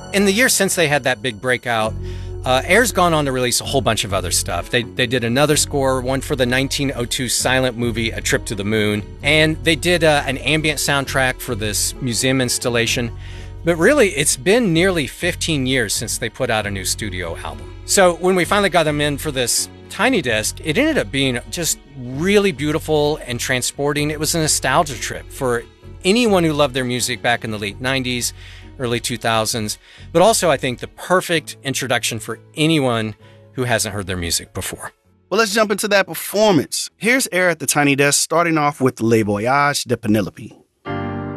In the years since they had that big breakout, Air's gone on to release a whole bunch of other stuff. They did another score, one for the 1902 silent movie A Trip to the Moon, and they did an ambient soundtrack for this museum installation. But really, it's been nearly 15 years since they put out a new studio album. So when we finally got them in for this Tiny Desk, it ended up being just really beautiful and transporting. It was a nostalgia trip for anyone who loved their music back in the late 90s, early 2000s, but also I think the perfect introduction for anyone who hasn't heard their music before. Well, let's jump into that performance. Here's Air at the Tiny Desk, starting off with Le Voyage de Penelope.